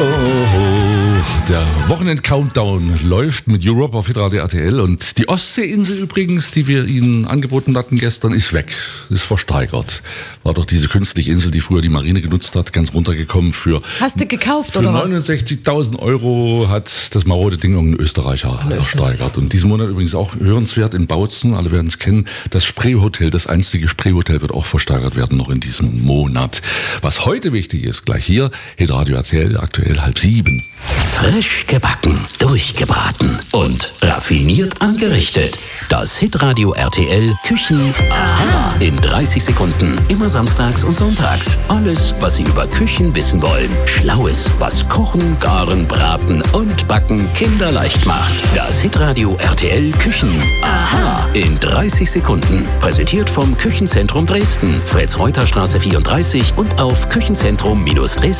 Der Wochenend-Countdown läuft mit Europe auf Hitradio RTL und die Ostseeinsel übrigens, die wir Ihnen angeboten hatten gestern, ist weg, ist versteigert. War doch diese künstliche Insel, die früher die Marine genutzt hat, ganz runtergekommen für... Hast du gekauft für oder was? 69.000 € hat das marode Ding irgendein Österreicher ersteigert. Und diesen Monat übrigens auch hörenswert in Bautzen, alle werden es kennen, das Spreehotel, das einstige Spreehotel wird auch versteigert werden noch in diesem Monat. Was heute wichtig ist, gleich hier, Hitradio RTL, aktuell 6:30. Frisch gebacken, durchgebraten und raffiniert angerichtet. Das Hitradio RTL Küchen Aha in 30 Sekunden. Immer samstags und sonntags. Alles, was Sie über Küchen wissen wollen. Schlaues, was Kochen, Garen, Braten und Backen kinderleicht macht. Das Hitradio RTL Küchen Aha in 30 Sekunden. Präsentiert vom Küchenzentrum Dresden. Fritz-Reuter-Straße 34 und auf küchenzentrum-dresden.de.